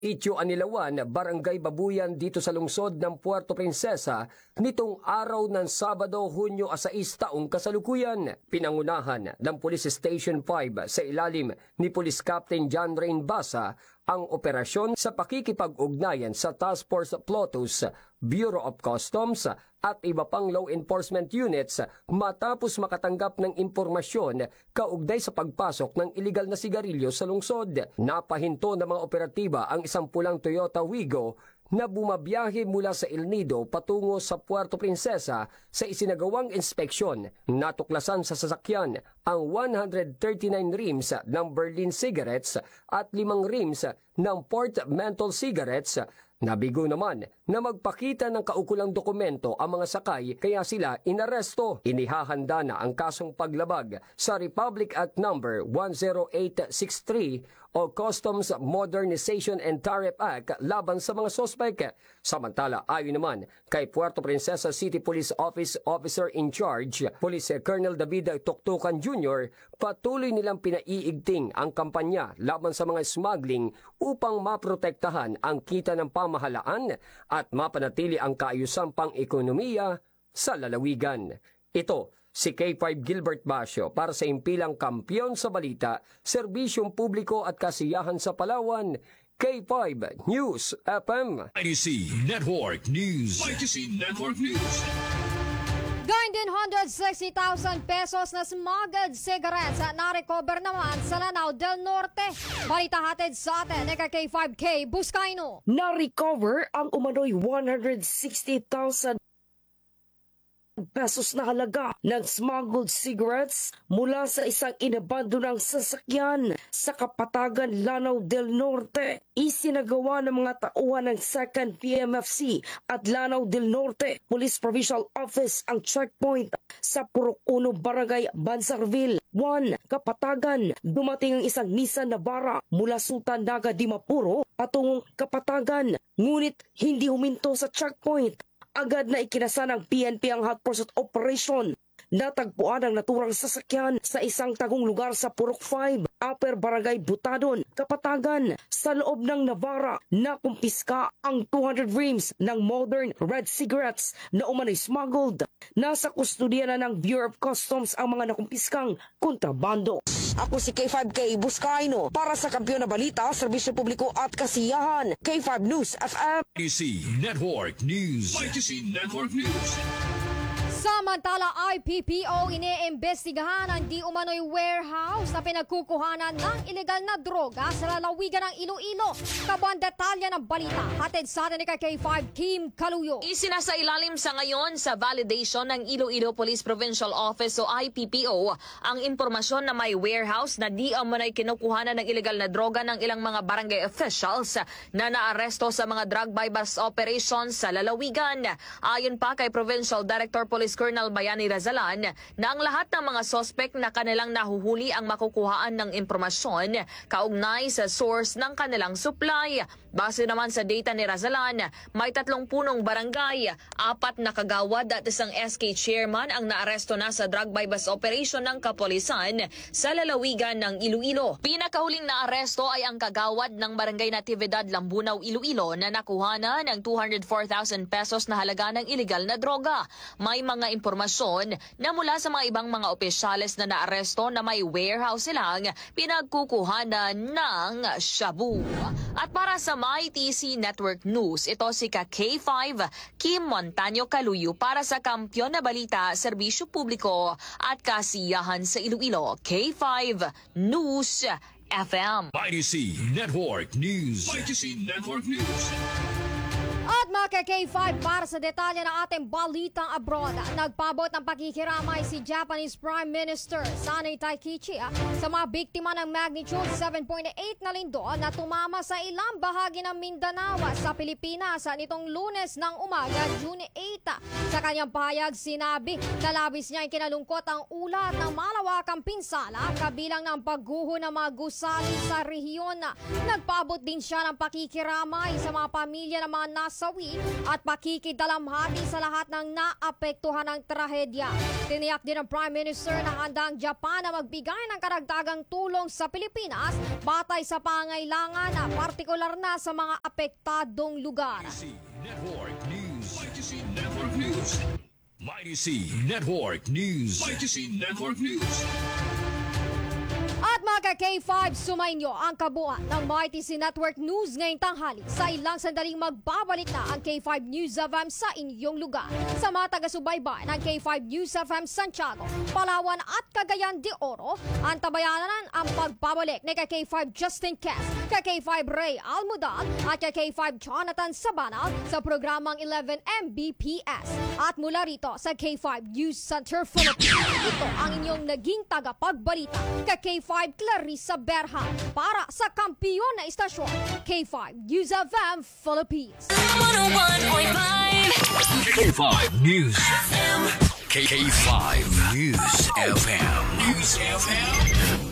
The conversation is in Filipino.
Itio Anilawan, Barangay Babuyan dito sa lungsod ng Puerto Princesa nitong araw ng Sabado, Hunyo 6 taong kasalukuyan. Pinangunahan ng Police Station 5 sa ilalim ni Police Captain John Rain Basa ang operasyon sa pakikipag-ugnayan sa Task Force Plotus, Bureau of Customs at iba pang law enforcement units matapos makatanggap ng impormasyon kaugnay sa pagpasok ng iligal na sigarilyo sa lungsod. Napahinto ng mga operatiba ang isang pulang Toyota Wigo na bumabiyahe mula sa El Nido patungo sa Puerto Princesa. Sa isinagawang inspeksyon, natuklasan sa sasakyan ang 139 rims ng Berlin cigarettes at 5 rims ng Port Menthol cigarettes. Nabigo naman na magpakita ng kaukulang dokumento ang mga sakay kaya sila inaresto. Inihahanda na ang kasong paglabag sa Republic Act No. 10863 o Customs Modernization and Tariff Act laban sa mga sospek. Samantala, ayon naman kay Puerto Princesa City Police Office Officer in Charge, Police Colonel David Tuktukan Jr., patuloy nilang pinaiigting ang kampanya laban sa mga smuggling upang maprotektahan ang kita ng pamahalaan at mapanatili ang kaayusang pang-ekonomiya sa lalawigan. Ito si K5 Gilbert Basio para sa impilang Kampiyon sa Balita, Serbisyong Publiko at Kasiyahan sa Palawan, K5 News FM. IDC Network News. IDC Network News. Gayon din 160,000 pesos na smuggled cigarettes na recover naman sa Lanao del Norte. Balita hatid sa atin ni K5K Buscaino. Na-recover ang umano'y 160,000 pesos na halaga ng smuggled cigarettes mula sa isang inabandonang sasakyan sa Kapatagan, Lanao del Norte. Isinagawa ng mga tauhan ng 2nd PMFC at Lanao del Norte Police Provincial Office ang checkpoint sa Purok 1 Barangay Bansarville 1, Kapatagan. Dumating ang isang Nissan Navara mula Sultan Naga, Dimapuro patungong Kapatagan, ngunit hindi huminto sa checkpoint. Agad na ikinasa ng PNP ang hot pursuit operation. Natagpuan ang naturang sasakyan sa isang tagong lugar sa Purok 5, Upper Barangay Butadon, Kapatagan. Sa loob ng Navara, nakumpiska ang 200 rims ng modern red cigarettes na umano'y smuggled. Nasa kustodiya na ng Bureau of Customs ang mga nakumpiskang kontrabando. Ako si K5K Buscaino para sa Kampiyon na Balita, Serbisyo Publiko at Kasiyahan, K5 News FM. IDC Network News. IDC Network News. Samantala, IPPO iniimbestigahan ang di umano'y warehouse na pinagkukuhanan ng ilegal na droga sa lalawigan ng Iloilo. Kabuang detalya ng balita, hatid sa atin ni K5 Kim Kaluyo. Isinasailalim sa ngayon sa validation ng Iloilo Police Provincial Office o IPPO ang impormasyon na may warehouse na di umano'y kinukuhanan ng ilegal na droga ng ilang mga barangay officials na naaresto sa mga drug bypass operations sa lalawigan. Ayon pa kay Provincial Director Police Colonel Bayani Razalan na ang lahat ng mga sospek na kanilang nahuhuli ang makukuhaan ng impormasyon kaugnay sa source ng kanilang supply. Base naman sa data ni Razalan, may 30 barangay, 4 na kagawad at isang SK chairman ang naaresto na sa drug bypass operation ng kapulisan sa lalawigan ng Iloilo. Pinakahuling naaresto ay ang kagawad ng Barangay Natividad Lambunaw, Iloilo na nakuhanan ng 204,000 pesos na halaga ng ilegal na droga. May mga impormasyon na mula sa mga ibang mga opisyales na naaresto na may warehouse silang pinagkukuhanan ng shabu. At para sa MyTC Network News, ito si K5 Kim Montaño Kaluyo para sa Kampiyon na Balita, Serbisyo Publiko at Kasiyahan sa Iloilo, K5 News FM. IDC Network News. IDC Network News. At mga K5, para sa detalye ng ating balitang abroad, nagpabot ng pakikiramay si Japanese Prime Minister Sanay Taikichi sa mga biktima ng magnitude 7.8 na lindol na tumama sa ilang bahagi ng Mindanao sa Pilipinas nitong Lunes ng umaga, June 8. Sa kanyang pahayag, sinabi na labis niya ang kinalungkot ang ulat ng malawakang pinsala kabilang ng pagguho ng mga gusali sa rehiyon. Nagpabot din siya ng pakikiramay sa mga pamilya ng mga nasawi pagpapawi at pakikidalamhati sa lahat ng naapektuhan ng trahedya. Tiniyak din ng Prime Minister na handa ang Japan na magbigay ng karagdagang tulong sa Pilipinas batay sa pangailangan na partikular na sa mga apektadong lugar. Network News. Network News. Mighty C Network News. Mighty C Network News. At mga K5, sumainyo ang kabuuan ng Mighty C Network News ngayong tanghali. Sa ilang sandaling magbabalik na ang K5 News FM sa inyong lugar. Sa mga taga-subaybay ng K5 News FM Santiago, Palawan at Cagayan de Oro, antabayanan ang pagbabalik ni K5 Justin Kes, K5 Ray Almudal at K5 Jonathan Sabanal sa programang 11 Mbps. At mula rito sa K5 News Center Philippines, ito ang inyong naging tagapagbalita, K5 Clarissa Berhan para sa kampiyon na istasyon, K5 News FM Philippines. 101.5 K5 News FM. K5 News FM. News FM.